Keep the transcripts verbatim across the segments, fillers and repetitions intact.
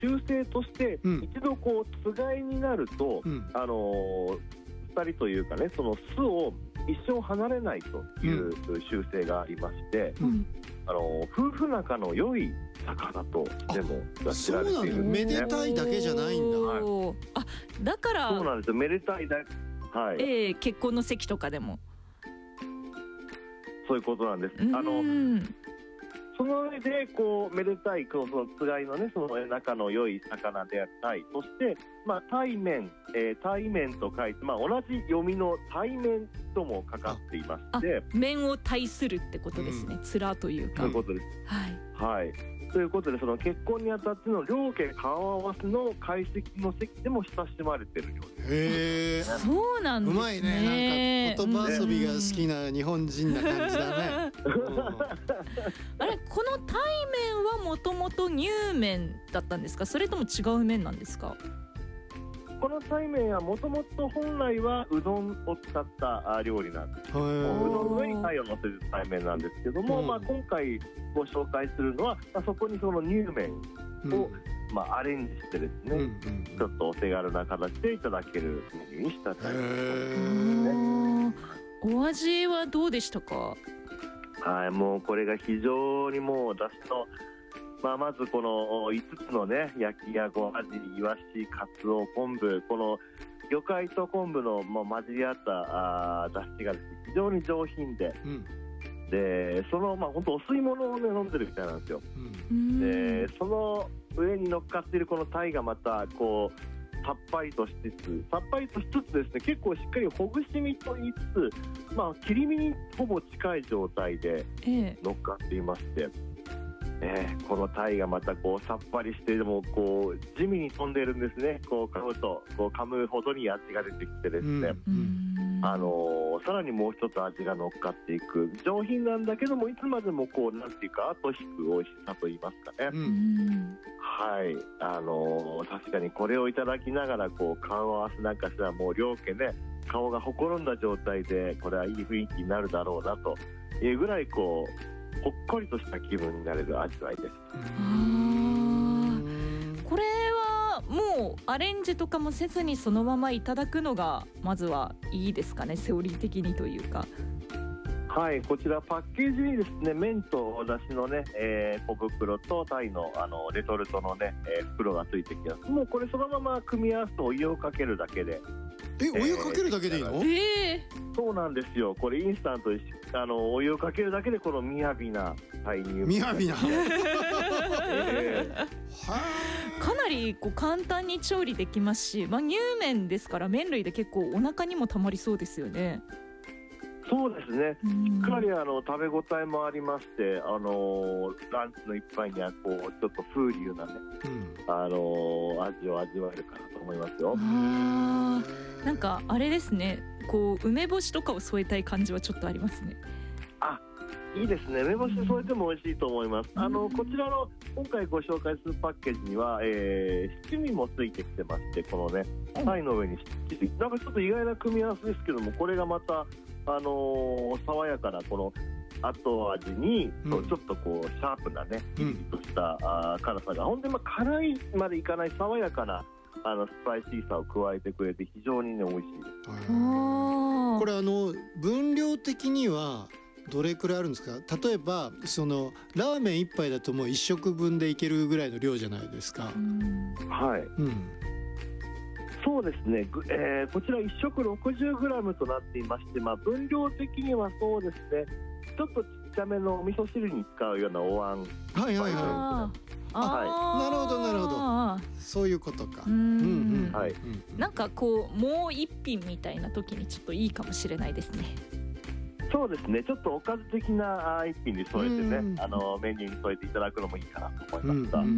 習性として一度こうつがいになると、うん、あのー、ふたりというかね、その巣を一生離れないという習性がありまして、うん、あのー、夫婦仲の良い魚とでも知られているんですね。そうなの？ めでたいだけじゃないんだ。 はい、あ、だからそうなんですよ、めでたいだ、はい、 えー、結婚の席とかでもそういうことなんです。あのその上でこうめでたい、そのつがいのね、その仲の良い魚であったり、そして、まあ、対面、えー、対面と書いて、まあ、同じ読みの対面ともかかっていまして、 面を対するってことですね、うん、面というか。 そういうことです。はい、はい、ということで、その結婚にあたっての両家顔合わせの会席の席でも親しまれているようです。 へー、そうなんですね。 うまいね、なんか言葉遊びが好きな日本人な感じだね。 あれ、この対面はもともと乳麺だったんですか、それとも違う麺なんですか？ この対麺はもともと本来はうどんを使った料理なんですけども、うどんの上に鯛を乗せる対麺なんですけども、うん、まあ、今回ご紹介するのは、まあ、そこにその乳麺を、うん、まあ、アレンジしてですね、うんうんうん、ちょっとお手軽な形でいただけるメニューにした対麺ですね。 お味はどうでしたか？ はい、もうこれが非常にもう出汁の、まあ、まずこのいつつのね、焼きやご味、イワシ、カツオ、昆布、この魚介と昆布のもう混じり合ったあ出汁がですね、非常に上品で、うん、でそのまあ本当お吸い物を、ね、飲んでるみたいなんですよ、うん、でその上に乗っかっているこの鯛がまたこうさっぱりとしつつ、さっぱりとしつつですね、結構しっかりほぐし身と言いつつ、まあ、切り身にほぼ近い状態で乗っかっていまして、えー、この鯛がまたこうさっぱりしてでもこう地味に飛んでるんですね。こう噛むとこう噛むほどに味が出てきてですね、うん、あのー、さらにもう一つ味が乗っかっていく上品なんだけども、いつまでもこうなんていうか後引く美味しさと言いますかね、うん、はい、あのー、確かにこれをいただきながらこう顔合わせなんかしたらもう両家ね、顔がほころんだ状態でこれはいい雰囲気になるだろうなというぐらいこうほっこりとした気分になれる味わいです。 これはもうアレンジとかもせずにそのままいただくのがまずはいいですかね、セオリー的にというか。 はい、こちらパッケージにですね、麺とだしのね、えー、小袋と鯛のあのレトルトのね、えー、袋がついてきます。もうこれそのまま組み合わせてお湯をかけるだけで。 え、お湯かけるだけでいいの？ えー、そうなんですよ。これインスタントであのお湯をかけるだけでこのみやびな鯛にみやびな、 えー、かなりこう簡単に調理できますし、まあ、乳麺ですから麺類で結構お腹にもたまりそうですよね。 そうですね、しっかりあの食べ応えもありまして、あのランチの一杯にはこうちょっと風流なね、うん、あの味を味わえるかなと思いますよ。 あ、なんかあれですね、こう梅干しとかを添えたい感じはちょっとありますね。 あ、いいですね、梅干し添えても美味しいと思います。あのこちらの今回ご紹介するパッケージには、えー、七味もついてきてまして、このね鯛の上に七味、なんかちょっと意外な組み合わせですけども、これがまたあのー、爽やかなこの後味に、うん、ちょっとこうシャープなねピリッとした、うん、あ辛さが、ほんでまあ辛いまでいかない爽やかなあのスパイシーさを加えてくれて非常にね美味しいです。 これあの分量的にはどれくらいあるんですか？例えばそのラーメン一杯だともう一食分でいけるぐらいの量じゃないですか。 はい、うん、そうですね、えー、こちらいっ食 ろくじゅうグラム となっていまして、まあ、分量的にはそうですね、ちょっとちっちゃめのお味噌汁に使うようなお椀、 はいはいはい、ああ、なるほどなるほど、そういうことか。うんうん、はい、なんかこうもう一品みたいな時にちょっといいかもしれないですね。 そうですね、ちょっとおかず的な一品に添えてね、あのメニューに添えていただくのもいいかなと思いました。うんうん、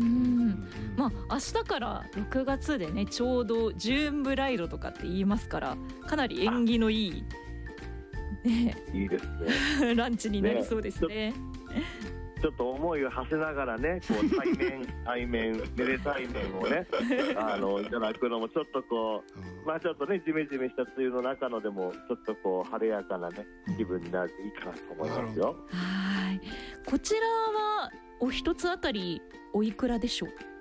まあ、明日からろくがつでね、ちょうどジューンブライドとかって言いますから、かなり縁起のいい、ね、 いいですねランチになりそうですね。ね、 ちょっと思いを馳せながらね、こう対面対面めでたい面をねあのいただくのもちょっとこう、まあちょっとねジメジメした梅雨の中のでもちょっとこう晴れやかなね気分になっていいかなと思いますよ。 はい、こちらはお一つあたりおいくらでしょう？